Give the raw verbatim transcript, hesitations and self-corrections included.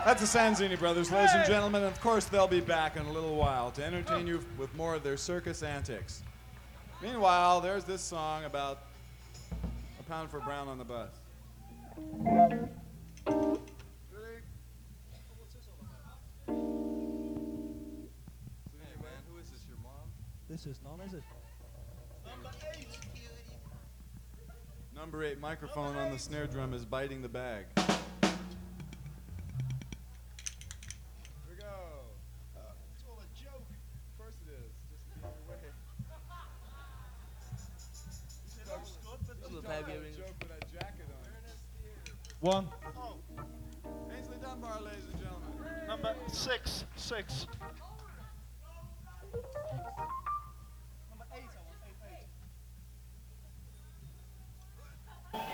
That's the Sanzini brothers, ladies and gentlemen. And of course, they'll be back in a little while to entertain you with more of their circus antics. Meanwhile, there's this song about a pound for brown on the bus. This is none, is it? Number eight. Number eight microphone on the snare drum is biting the bag. Here we go. Uh, it's all a joke. Of course it is. Just to be in your way. This is a joke with a jacket on. One. Oh, Ainsley Dunbar, ladies and gentlemen. number six, six.